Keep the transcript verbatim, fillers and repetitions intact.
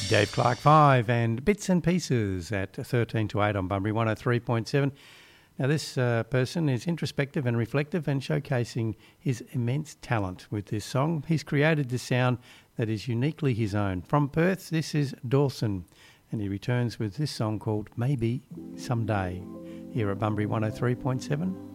Dave Clark five and Bits and Pieces at thirteen to eight on Bunbury one oh three point seven. Now this uh, person is introspective and reflective and showcasing his immense talent with this song. He's created this sound that is uniquely his own. From Perth, this is Dawson, and he returns with this song called Maybe Someday here at Bunbury one oh three point seven.